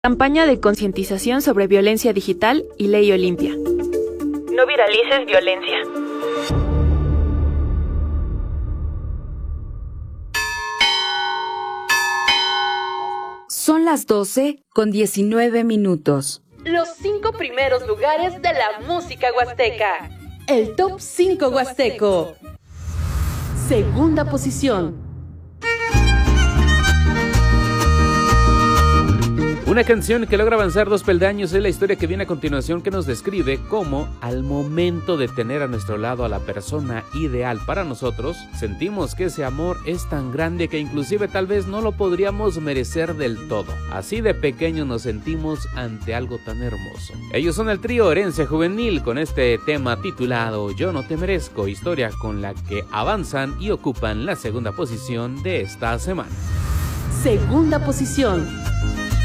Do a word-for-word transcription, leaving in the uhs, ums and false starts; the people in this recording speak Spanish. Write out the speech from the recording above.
Campaña de concientización sobre violencia digital y Ley Olimpia. No viralices violencia. Son las doce con diecinueve minutos. Los cinco primeros lugares de la música huasteca. El Top cinco Huasteco. Segunda posición. Una canción que logra avanzar dos peldaños es la historia que viene a continuación, que nos describe cómo al momento de tener a nuestro lado a la persona ideal para nosotros, sentimos que ese amor es tan grande que inclusive tal vez no lo podríamos merecer del todo. Así de pequeños nos sentimos ante algo tan hermoso. Ellos son el trío Herencia Juvenil con este tema titulado Yo no te merezco, historia con la que avanzan y ocupan la segunda posición de esta semana. Segunda posición.